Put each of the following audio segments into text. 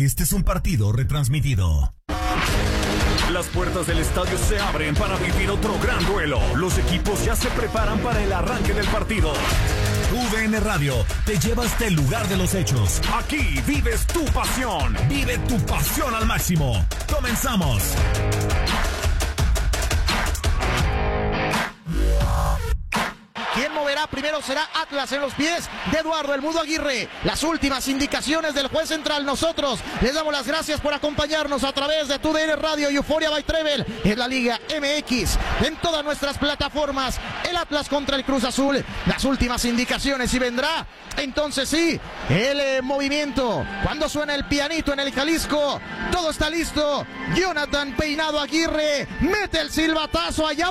Este es un partido retransmitido. Las puertas del estadio se abren para vivir otro gran duelo. Los equipos ya se preparan para el arranque del partido. TUDN Radio te lleva hasta el lugar de los hechos. Aquí vives tu pasión. Vive tu pasión al máximo. Comenzamos. ¿Quién moverá? Primero será Atlas en los pies de Eduardo El Mudo Aguirre. Las últimas indicaciones del juez central. Nosotros les damos las gracias por acompañarnos a través de TUDN Radio y Euphoria by Trevel en la Liga MX. En todas nuestras plataformas, el Atlas contra el Cruz Azul. Las últimas indicaciones y vendrá, entonces sí, el movimiento. Cuando suena el pianito en el Jalisco, todo está listo. Jonathan Peinado Aguirre mete el silbatazo. ¡Allá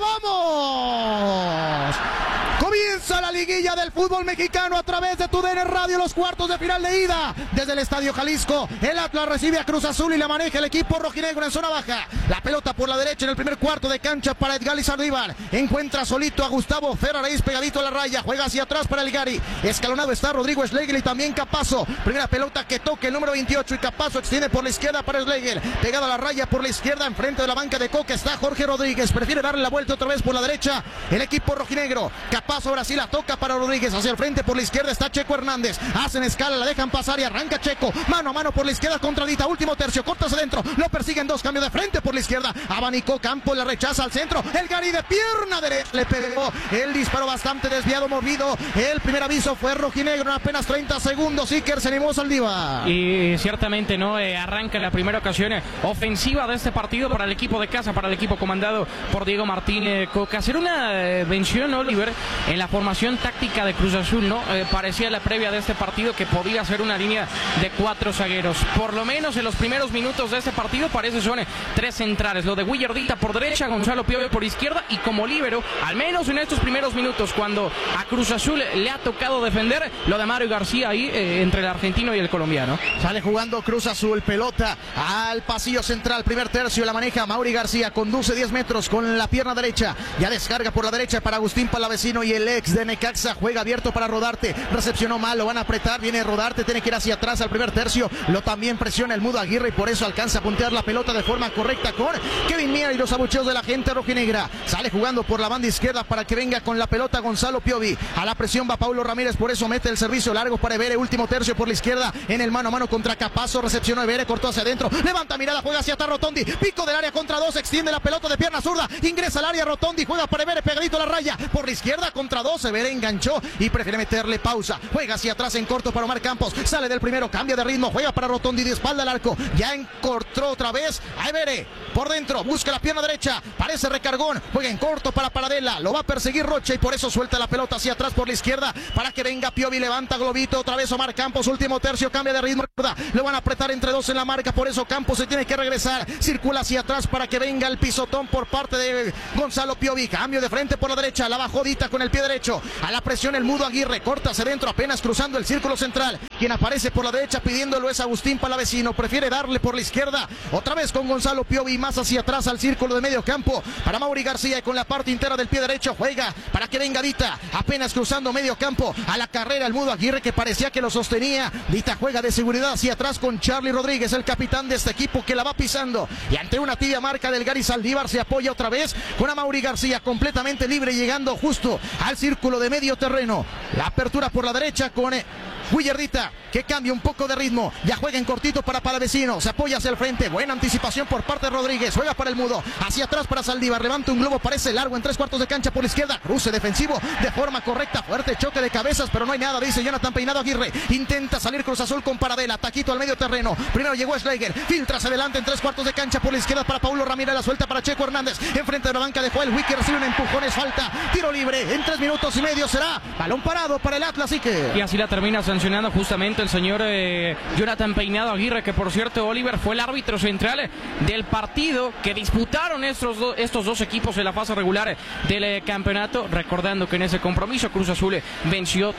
vamos! Comienza la liguilla del fútbol mexicano a través de TUDN Radio, los cuartos de final de ida. Desde el Estadio Jalisco, el Atlas recibe a Cruz Azul y la maneja el equipo rojinegro en zona baja. La pelota por la derecha en el primer cuarto de cancha para Edgali Sardívar. Encuentra solito a Gustavo Ferraréis pegadito a la raya. Juega hacia atrás para el Gary. Escalonado está Rodrigo Schlegel y también Capazo. Primera pelota que toca el número 28 y Capazo extiende por la izquierda para Schlegel. Pegado a la raya por la izquierda, enfrente de la banca de Coca está Jorge Rodríguez. Prefiere darle la vuelta otra vez por la derecha el equipo rojinegro. Capazo ahora sí la toca para Rodríguez. Hacia el frente por la izquierda está Checo Hernández. Hacen escala, la dejan pasar y arranca Checo. Mano a mano por la izquierda contra Dita. Último tercio, cortas adentro. Lo persiguen dos, cambio de frente por la izquierda. Abanicó Campo, la rechaza al centro. El Gary de pierna derecha le pegó. El disparo bastante desviado, movido. El primer aviso fue rojinegro en apenas 30 segundos. Iker se animó Saldívar. Y ciertamente no arranca la primera ocasión ofensiva de este partido para el equipo de casa, para el equipo comandado por Diego Martín Coca. Hacer una vención, Oliver, en la formación táctica de Cruz Azul, ¿no? Parecía la previa de este partido que podía ser una línea de 4 zagueros. Por lo menos en los primeros minutos de este partido parece son 3 centrales. Lo de Willardita por derecha, Gonzalo Piovi por izquierda y como líbero, al menos en estos primeros minutos, cuando a Cruz Azul le ha tocado defender, lo de Mario García ahí entre el argentino y el colombiano. Sale jugando Cruz Azul, pelota al pasillo central, primer tercio, la maneja Mauri García, conduce 10 metros con la pierna derecha, ya descarga por la derecha para Agustín Palavecino y el ex de Necaxa juega abierto para Rodarte, recepcionó mal, lo van a apretar, viene Rodarte, tiene que ir hacia atrás al primer tercio, lo también presiona el Mudo Aguirre y por eso alcanza a puntear la pelota de forma correcta con Kevin Mier y los abucheos de la gente rojinegra. Sale jugando por la banda izquierda para que venga con la pelota Gonzalo Piovi, a la presión va Paulo Ramírez, por eso mete el servicio largo para Evere, último tercio por la izquierda, en el mano a mano contra Capazo, recepcionó Evere, cortó hacia adentro, levanta mirada, juega hacia atrás Rotondi, pico del área contra 2, extiende la pelota de pierna zurda, ingresa al área Rotondi, juega para Evere, pegadito a la raya, por la izquierda contra 2, Evere enganchó y prefiere meterle pausa, juega hacia atrás en corto para Omar Campos, sale del primero, cambia de ritmo, juega para Rotondi de espalda al arco, ya encortó otra vez a Evere, por dentro, busca la pierna derecha, parece recargón, juega en corto para Paradela, lo va a perseguir Rocha y por eso suelta la pelota hacia atrás por la izquierda, para que venga Piovi, levanta globito, otra vez Omar Campos, último tercio, cambia de ritmo, lo van a apretar entre 2 en la marca, por eso Campos se tiene que regresar, circula hacia atrás para que venga el pisotón por parte de Gonzalo Piovi, cambio de frente por la derecha, la bajodita con el pie derecho, a la presión el Mudo Aguirre, corta hacia adentro apenas cruzando el círculo central, quien aparece por la derecha pidiéndolo es Agustín Palavecino, prefiere darle por la izquierda, otra vez con Gonzalo Piovi, más hacia atrás al círculo de medio campo, para Mauri García y con la parte entera del pie derecho, juega para que venga Dita, apenas cruzando medio campo, a la carrera el Mudo Aguirre que parecía que lo sostenía, Dita juega de seguridad hacia atrás con Charlie Rodríguez, el capitán de este equipo que la va pisando, y ante una tibia marca del Gary Saldívar se apoya otra vez con a Mauri García completamente libre, llegando justo al círculo de medio terreno, la apertura por la derecha con Willardita, que cambia un poco de ritmo, ya juega en cortito para Palavecino, se apoya hacia el frente, buena anticipación por parte de Rodríguez, juega para el Mudo, hacia atrás para Saldívar, levanta un globo, parece largo en 3/4 de cancha por la izquierda, cruce defensivo de forma correcta, fuerte choque de cabezas, pero no hay nada, dice Jonathan Peinado Aguirre, intenta salir Cruz Azul con Paradela, taquito al medio terreno, primero llegó Schlegel, filtra hacia adelante en 3/4 de cancha por la izquierda para Paulo Ramírez, la suelta para Checo Hernández, enfrente de la banca de Joel Wiki, recibe un empujón, es falta, tiro libre, en 3 minutos y medio será balón parado para el Atlas, y así la termina sancionando justamente el señor Jonathan Peinado Aguirre, que por cierto, Oliver, fue el árbitro central del partido que disputaron estos dos equipos en la fase regular del campeonato, recordando que en ese compromiso Cruz Azul venció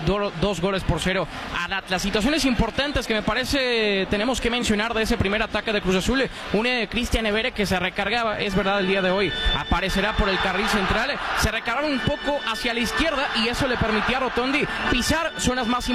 2-0 al Atlas. Situaciones importantes que me parece tenemos que mencionar de ese primer ataque de Cruz Azul, un Cristian Evere que se recargaba, es verdad, el día de hoy aparecerá por el carril central, se recargaron un poco hacia la izquierda y eso le permitía a Rotondi pisar zonas más importantes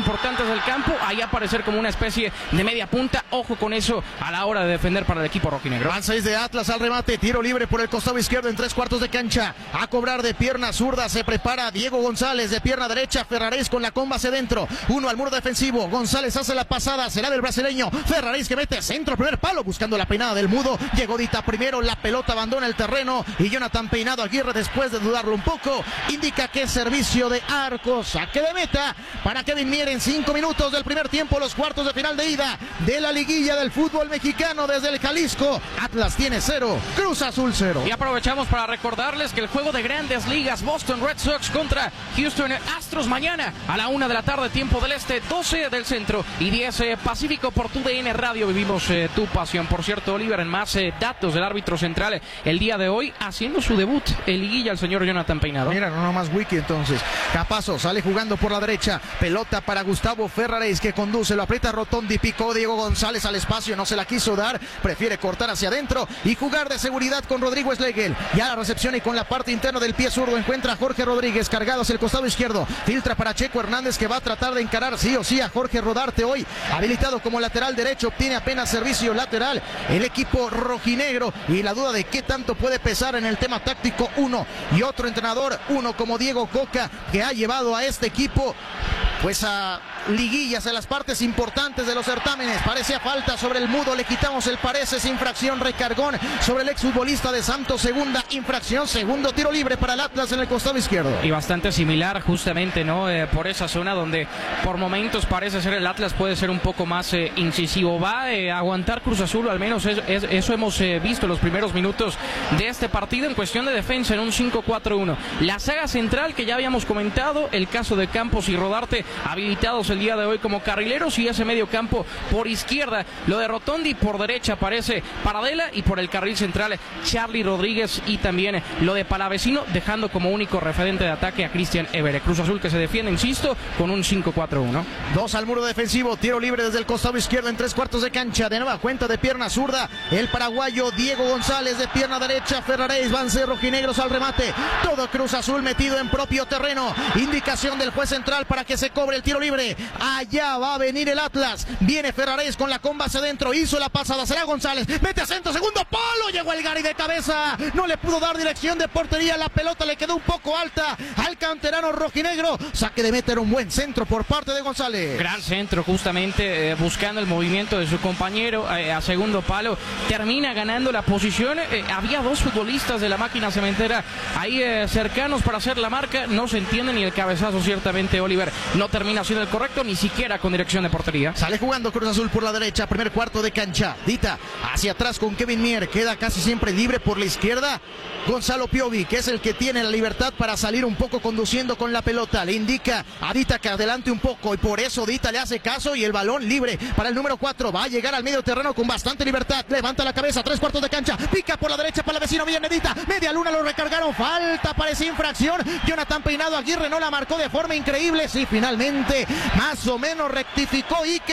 laterales del campo, ahí aparecer como una especie de media punta. Ojo con eso a la hora de defender para el equipo rojinegro. Van 6 de Atlas al remate, tiro libre por el costado izquierdo en 3/4 de cancha. A cobrar de pierna zurda, se prepara Diego González, de pierna derecha Ferraréis con la comba hacia dentro. Uno al muro defensivo, González hace la pasada, será del brasileño. Ferraréis que mete centro, primer palo, buscando la peinada del mudo. Llegó Dita primero, la pelota abandona el terreno y Jonathan Peinado Aguirre, después de dudarlo un poco, indica que es servicio de arco. Saque de meta para Kevin Mier en 5 minutos del primer tiempo, los cuartos de final de ida de la liguilla del fútbol mexicano desde el Jalisco. Atlas tiene 0, Cruz Azul 0. Y aprovechamos para recordarles que el juego de Grandes Ligas, Boston Red Sox contra Houston Astros, mañana a la 1 de la tarde, tiempo del este, 12 del centro y 10 Pacífico, por tu DN Radio. Vivimos tu pasión. Por cierto, Oliver, en más datos del árbitro central el día de hoy, haciendo su debut en liguilla, el señor Jonathan Peinado. Mira, no más wiki entonces. Capazo sale jugando por la derecha, pelota para Gustavo Ferraréis, que conduce, lo aprieta Rotondi, picó Diego González al espacio, no se la quiso dar, prefiere cortar hacia adentro y jugar de seguridad con Rodrigo Schlegel. Ya la recepción y con la parte interna del pie zurdo encuentra a Jorge Rodríguez, cargado hacia el costado izquierdo, filtra para Checo Hernández, que va a tratar de encarar sí o sí a Jorge Rodarte, hoy habilitado como lateral derecho, obtiene apenas servicio lateral el equipo rojinegro, y la duda de qué tanto puede pesar en el tema táctico uno y otro entrenador, uno como Diego Coca, que ha llevado a este equipo pues a liguillas, en las partes importantes de los certámenes. Parecía falta sobre el mudo, le quitamos el parece, es infracción, recargón sobre el exfutbolista de Santos, segunda infracción, segundo tiro libre para el Atlas en el costado izquierdo. Y bastante similar justamente, ¿no? Por esa zona donde por momentos parece ser el Atlas puede ser un poco más incisivo. Va a aguantar Cruz Azul, al menos eso hemos visto en los primeros minutos de este partido en cuestión de defensa, en un 5-4-1. La saga central que ya habíamos comentado, el caso de Campos y Rodarte habilitados el día de hoy como carrileros, y ese medio campo por izquierda, lo de Rotondi, por derecha aparece Paradela, y por el carril central Charlie Rodríguez, y también lo de Palavecino, dejando como único referente de ataque a Cristian Évere. Cruz Azul que se defiende, insisto, con un 5-4-1. 2 al muro defensivo, tiro libre desde el costado izquierdo en 3/4 de cancha, de nueva cuenta de pierna zurda, el paraguayo Diego González, de pierna derecha Ferraréis, van rojinegros al remate, todo Cruz Azul metido en propio terreno, indicación del juez central para que se cobre el tiro libre. Allá va a venir el Atlas, viene Ferraréis con la comba hacia adentro, hizo la pasada, será González, mete a centro, segundo palo, llegó el Gary de cabeza, no le pudo dar dirección de portería, la pelota le quedó un poco alta al canterano rojinegro. Saque de meta, era un buen centro por parte de González. Gran centro, justamente buscando el movimiento de su compañero a segundo palo, termina ganando la posición. Había dos futbolistas de la máquina cementera ahí cercanos para hacer la marca, no se entienden, y el cabezazo ciertamente, Oliver, no termina siendo el correcto, ni siquiera con dirección de portería. Sale jugando Cruz Azul por la derecha, primer cuarto de cancha, Dita hacia atrás con Kevin Mier, queda casi siempre libre por la izquierda Gonzalo Piovi, que es el que tiene la libertad para salir un poco conduciendo con la pelota, le indica a Dita que adelante un poco, y por eso Dita le hace caso, y el balón libre para el número 4, va a llegar al medio terreno con bastante libertad, levanta la cabeza, 3/4 de cancha, pica por la derecha para el vecino, viene Dita, media luna, lo recargaron, falta, parece infracción, Jonathan Peinado Aguirre no la marcó de forma increíble, sí, finalmente más o menos rectificó y que